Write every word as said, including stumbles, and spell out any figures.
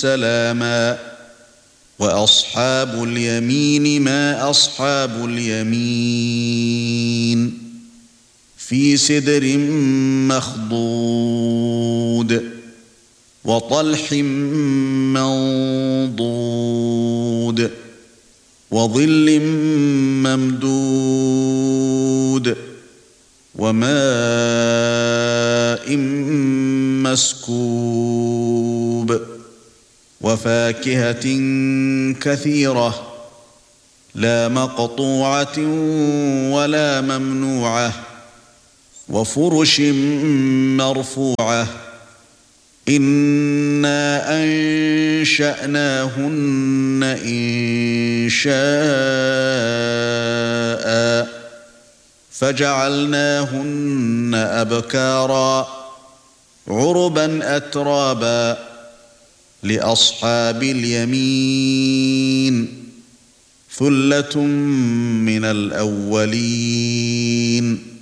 سلاما وأصحاب اليمين ما أصحاب اليمين في سدر مخضود وطلح منضود وظل ممدود وماء مسكوب وفاكهة كثيرة لا مقطوعة ولا ممنوعة وفرش مرفوعة إنا أنشأناهن إنشاء فجعلناهن أبكارا عربا أترابا لأصحاب اليمين ثلة من الأولين